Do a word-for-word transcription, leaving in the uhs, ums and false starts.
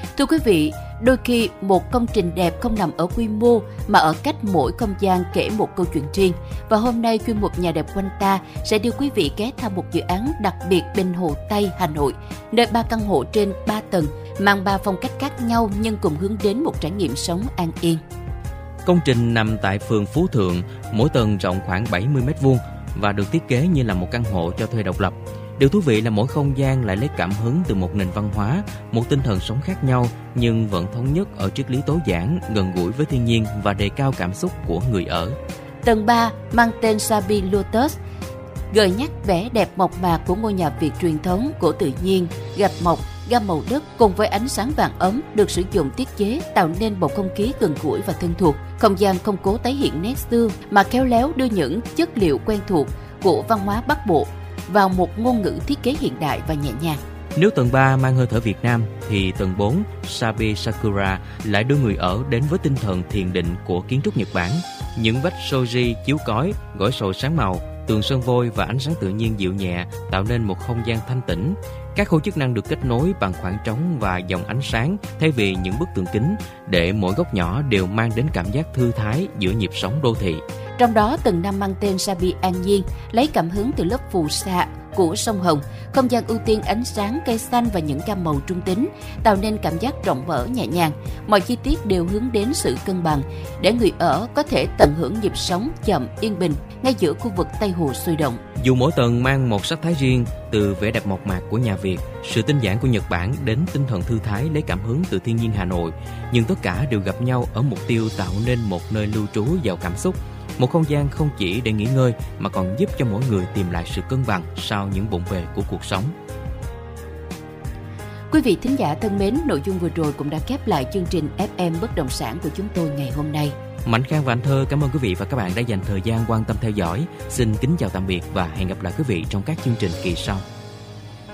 Thưa quý vị, đôi khi một công trình đẹp không nằm ở quy mô mà ở cách mỗi không gian kể một câu chuyện riêng. Và hôm nay chuyên mục Nhà đẹp quanh ta sẽ đưa quý vị ghé thăm một dự án đặc biệt bên Hồ Tây, Hà Nội, nơi ba căn hộ trên ba tầng mang ba phong cách khác nhau nhưng cùng hướng đến một trải nghiệm sống an yên. Công trình nằm tại phường Phú Thượng, mỗi tầng rộng khoảng bảy mươi mét vuông và được thiết kế như là một căn hộ cho thuê độc lập. Điều thú vị là mỗi không gian lại lấy cảm hứng từ một nền văn hóa, một tinh thần sống khác nhau nhưng vẫn thống nhất ở triết lý tối giản, gần gũi với thiên nhiên và đề cao cảm xúc của người ở. Tầng ba mang tên Sabi Lotus, gợi nhắc vẻ đẹp mộc mạc của ngôi nhà Việt truyền thống của tự nhiên, gạch mộc, gam màu đất cùng với ánh sáng vàng ấm được sử dụng tiết chế tạo nên bầu không khí gần gũi và thân thuộc. Không gian không cố tái hiện nét xưa mà khéo léo đưa những chất liệu quen thuộc của văn hóa Bắc Bộ vào một ngôn ngữ thiết kế hiện đại và nhẹ nhàng. Nếu tầng ba mang hơi thở Việt Nam thì tầng bốn Sabi Sakura lại đưa người ở đến với tinh thần thiền định của kiến trúc Nhật Bản. Những vách shoji chiếu cói, gõi sồi sáng màu, tường sơn vôi và ánh sáng tự nhiên dịu nhẹ tạo nên một không gian thanh tĩnh. Các khu chức năng được kết nối bằng khoảng trống và dòng ánh sáng thay vì những bức tường kính, để mỗi góc nhỏ đều mang đến cảm giác thư thái giữa nhịp sống đô thị. Trong đó, tầng năm mang tên Sabi An Nhiên lấy cảm hứng từ lớp phù sa của sông Hồng, không gian ưu tiên ánh sáng, cây xanh và những gam màu trung tính, tạo nên cảm giác rộng mở nhẹ nhàng. Mọi chi tiết đều hướng đến sự cân bằng, để người ở có thể tận hưởng nhịp sống chậm, yên bình ngay giữa khu vực Tây Hồ sôi động. Dù mỗi tầng mang một sắc thái riêng, từ vẻ đẹp mộc mạc của nhà Việt, sự tinh giản của Nhật Bản đến tinh thần thư thái lấy cảm hứng từ thiên nhiên Hà Nội, nhưng tất cả đều gặp nhau ở mục tiêu tạo nên một nơi lưu trú giàu cảm xúc. Một không gian không chỉ để nghỉ ngơi mà còn giúp cho mỗi người tìm lại sự cân bằng sau những bộn bề của cuộc sống. Quý vị thính giả thân mến, nội dung vừa rồi cũng đã khép lại chương trình ép em Bất động sản của chúng tôi ngày hôm nay. Mạnh Khang và Anh Thơ cảm ơn quý vị và các bạn đã dành thời gian quan tâm theo dõi. Xin kính chào tạm biệt và hẹn gặp lại quý vị trong các chương trình kỳ sau.